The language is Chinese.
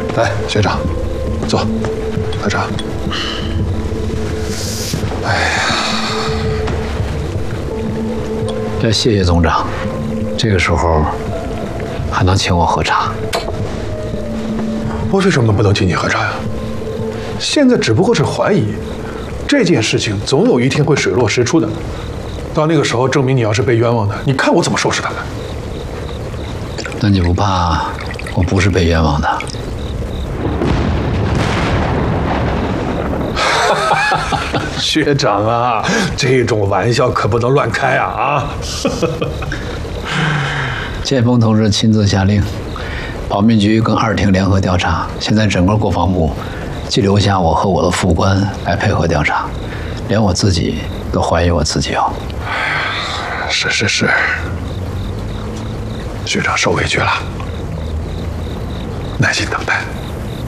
来，学长，坐，喝茶。哎呀， 要谢谢总长，这个时候还能请我喝茶。 我为什么不能请你喝茶呀？现在只不过是怀疑，这件事情总有一天会水落石出的。到那个时候，证明你要是被冤枉的，你看我怎么收拾他们。 那你不怕我不是被冤枉的？ 学长啊，这种玩笑可不能乱开啊！ 建峰同志亲自下令，保密局跟2厅联合调查，现在整个国防部既留下我和我的副官来配合调查，连我自己都怀疑我自己哦。 是，学长受委屈了，耐心等待。